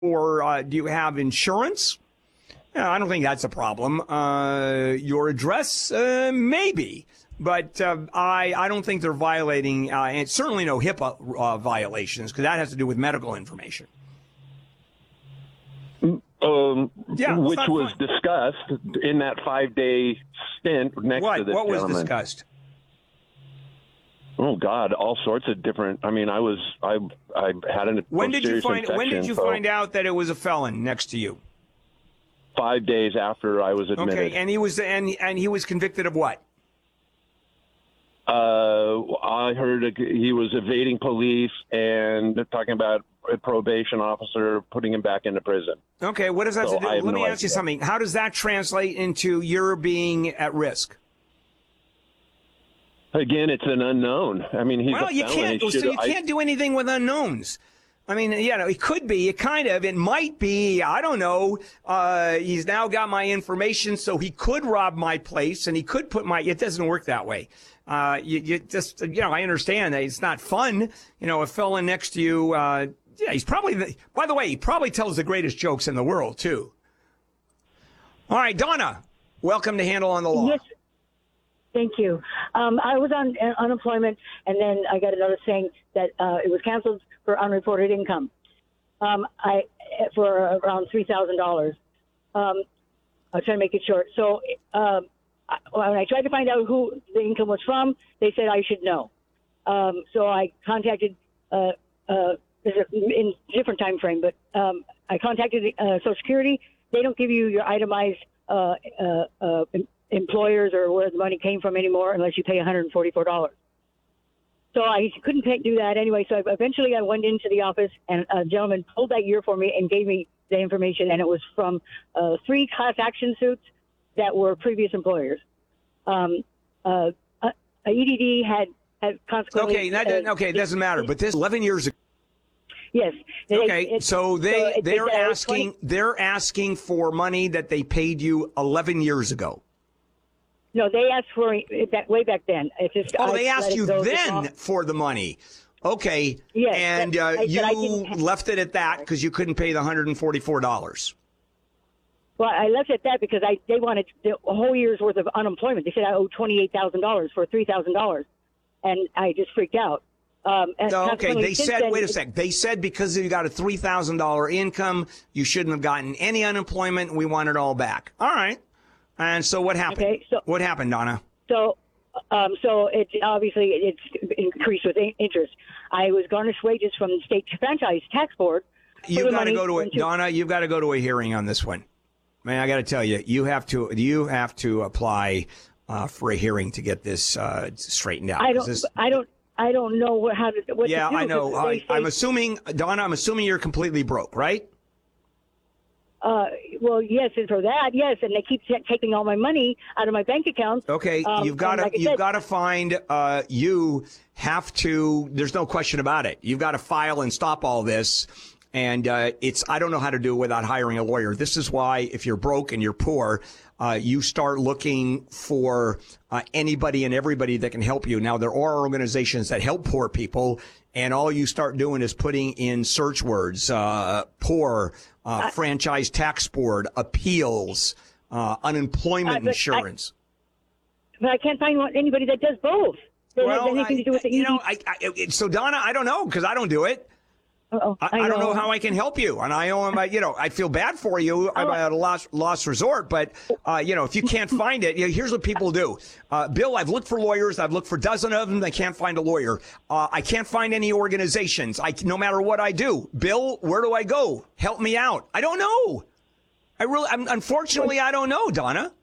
or do you have insurance? I don't think that's a problem. Your address, maybe. But I don't think they're violating, and certainly no HIPAA violations, because that has to do with medical information. Which was discussed in that 5-day stint next to this What was gentleman. discussed? Oh God, all sorts of different. I mean, I had an. When did you infection, find out that it was a felon next to you? 5 days after I was admitted. Okay, and he was convicted of what? I heard he was evading police and talking about a probation officer putting him back into prison. Okay, what does that have to do? Let me ask you something. How does that translate into your being at risk? Again, it's an unknown. I mean, he's you can't do anything with unknowns. I mean, it could be. It might be. I don't know. He's now got my information, so he could rob my place, and he could put my. It doesn't work that way. You just, I understand that it's not fun. A felon next to you. He's probably. By the way, he probably tells the greatest jokes in the world too. All right, Donna, welcome to Handle on the Law. Yes. Thank you. I was on unemployment, and then I got a notice saying that it was canceled for unreported income. For around $3,000. I'll try to make it short. So when I tried to find out who the income was from, they said I should know. So I contacted in different time frame, but I contacted Social Security. They don't give you your itemized employers or where the money came from anymore unless you pay $144. So I couldn't do that anyway. So eventually I went into the office, and a gentleman pulled that year for me and gave me the information, and it was from 3 class action suits that were previous employers. EDD had consequently. Okay, it doesn't matter. But this 11 years ago. Yes. They're asking for money that they paid you 11 years ago. No, they asked for it that way back then. It's just, they asked you then for the money. Okay. Yes, and you left it at that because you couldn't pay the $144. Well, I left it at that because they wanted the whole year's worth of unemployment. They said I owe $28,000 for $3,000, and I just freaked out. They said, wait a sec. They said because you got a $3,000 income, you shouldn't have gotten any unemployment. We want it all back. All right. And so what happened? Okay, so what happened, Donna? So it's obviously it's increased with interest. I was garnished wages from the state franchise tax board. You've got to go to it, Donna. You've got to go to a hearing on this one. Man, I got to tell you, you have to apply for a hearing to get this straightened out. I don't know what to do. Yeah, I know. I'm assuming, Donna. I'm assuming you're completely broke, right? Well, yes, and for that, yes, and they keep taking all my money out of my bank accounts. Okay, you've got to find. You have to. There's no question about it. You've got to file and stop all this. And I don't know how to do it without hiring a lawyer. This is why, if you're broke and you're poor, you start looking for anybody and everybody that can help you. Now, there are organizations that help poor people, and all you start doing is putting in search words, poor, franchise tax board, appeals, unemployment insurance. But I can't find anybody that does both. That has anything to do with the so Donna, I don't know because I don't do it. I don't know how I can help you, and I feel bad for you. I'm at a last resort, but if you can't find it, here's what people do. Bill, I've looked for lawyers. I've looked for a dozen of them. They can't find a lawyer. I can't find any organizations. No matter what I do, Bill, where do I go? Help me out. I don't know. Unfortunately, I don't know, Donna.